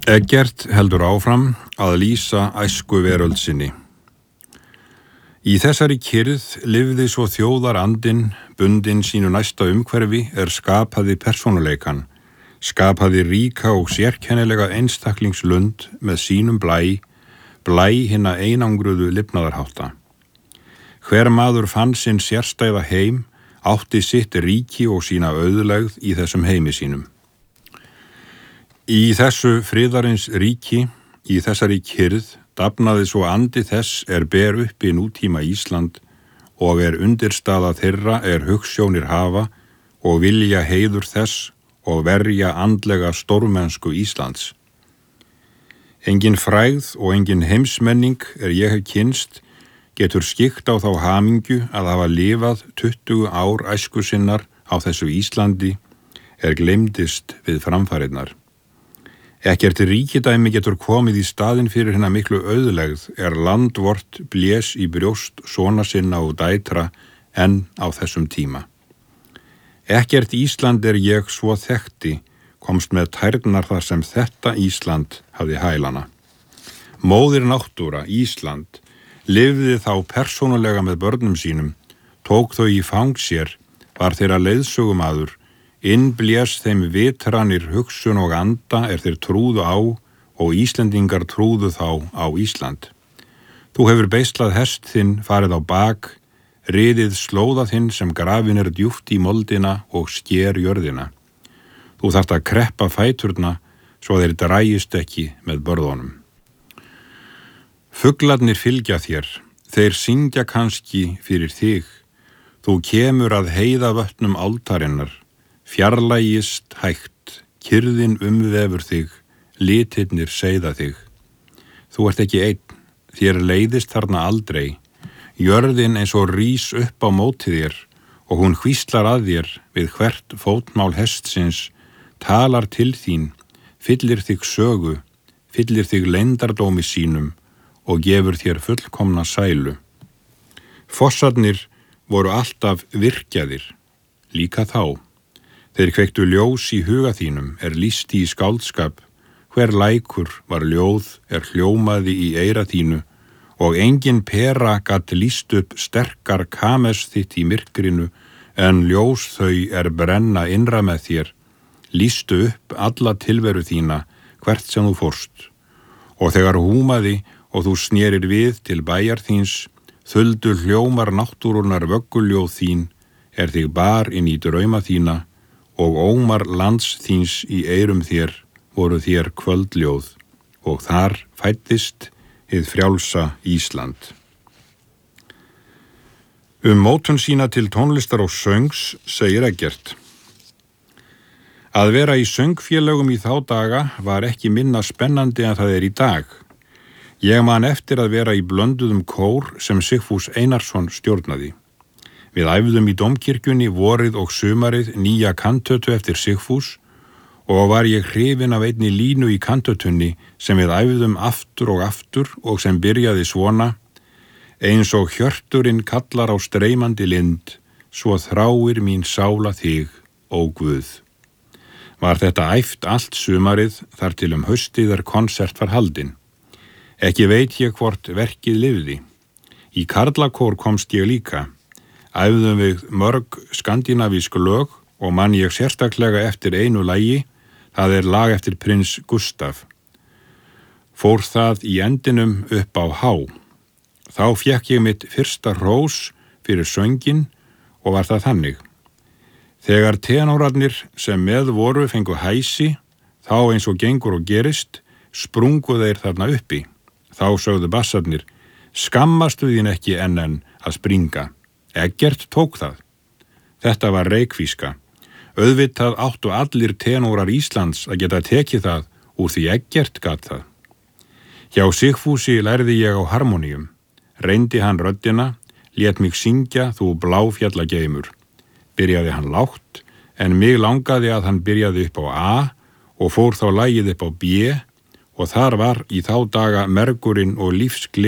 Eggert heldur áfram að lýsa æskuveröld sinni. Í þessari kyrrð lifði svo þjóðarandinn, bundinn sínu næsta umhverfi skapaði persónuleikann, skapaði ríka og sérkennilega einstaklingslund með sínum blæ hinna einangruðu lifnaðarhátta. Hver maður fann sinn sérstæða heim, átti sitt ríki og sína auðlegð í þessum heimi sínum. Í þessu friðarins ríki, í þessari kyrrð, dafnaði svo andi þess ber uppi nútíma Ísland og undirstaða þeirra hugsjónir hafa og vilja heiður þess og verja andlega stórmennsku Íslands. Engin frægð og engin heimsmenning ég hef kynnst getur skyggt á þá hamingju að hafa lifað 20 ár æsku sinnar á þessu Íslandi gleymdist við framfarirnar. Ekkert ríkidæmi getur komið í staðinn fyrir hina miklu auðlegð land vort blés í brjóst sona sinna og dætra enn á þessum tíma. Ekkert Ísland ég svo þekkti komst með tærnar þar sem þetta Ísland hafði hælana. Móðir náttúra, Ísland, lifði þá persónulega með börnum sínum, tók þau í fang sér, var þeirra leiðsögumaður, innblés þeim vitranir hugsun og anda þeir trúðu á og Íslendingar trúðu þá á Ísland. Þú hefur beislað hest þinn, farið á bak, riðið slóða þinn sem grafin djúpt í moldina og sker jörðina. Þú þarft að kreppa fæturna svo þeir drægist ekki með börðunum. Fuglarnir fylgja þér, þeir syngja kannski fyrir þig. Þú kemur að heiða vötnum áltarinnar, fjarlægist hægt, kyrrðin umvefur þig, litirnir seiða þig. Þú ert ekki einn, þér leiðist þarna aldrei, jörðin eins og rís upp á móti þér og hún hvíslar að þér við hvert fótmál hestsins, talar til þín, fyllir þig sögu, fyllir þig leyndardómi sínum og gefur þér fullkomna sælu. Fossarnir voru alltaf virkjaðir, líka þá. Þeir kveiktu ljós í huga þínum lýsti í skáldskap, hver lækur var ljóð hljómaði í eyra þínu og engin pera gat lýst upp sterkar kames þitt í myrkrinu en ljós þau brenna innra með þér, lýstu upp alla tilveru þína hvert sem þú fórst. Og þegar húmaði og þú snerir við til bæjar þíns, þuldu hljómar náttúrunnar vögguljóð þín þig bar inn í drauma þína og ómar lands þíns í eyrum þér voru þér kvöldljóð og þar fæddist hið frjálsa Ísland. Mótun sína til tónlistar og söngs segir Eggert. Að vera í söngfélögum í þá daga var ekki minna spennandi en það í dag. Ég man eftir að vera í blönduðum kór sem Sigfús Einarsson stjórnaði. Við æfðum í Dómkirkjunni vorið og sumarið nýja kantötu eftir Sigfús og var ég hrifinn af einni línu í kantötunni sem við æfðum aftur og sem byrjaði svona: eins og hjörturinn kallar á streymandi lind, svo þráir mín sála þig, ó Guð. Var þetta æft allt sumarið þar til haustið konsert var haldinn. Ekki veit ég hvort verkið lifði. Í karlakór komst ég líka. Æfðum við mörg skandinavísk lög og man ég sérstaklega eftir einu lagi, það lag eftir prins Gustaf. Fór það í endinum upp á há. Þá fékk ég mitt fyrsta hrós fyrir sönginn og var það þannig. Þegar tenórarnir sem með voru fengu hæsi, þá eins og gengur og gerist, sprungu þeir þarna uppi. Þá sögðu bassarnir: skammastu þín ekki enn að springa. Eggert tók það. Þetta var reykvíska. Auðvitað áttu allir tenórar Íslands að geta tekið það úr því Eggert gat það. Hjá Sigfúsi lærði ég á harmoníum. Reyndi hann röddina, lét mig syngja þú bláfjallageimur. Byrjaði hann lágt, en mig langaði að hann byrjaði upp á A og fór þá lagið upp á B og þar var í þá daga mergurinn og lífsgleðin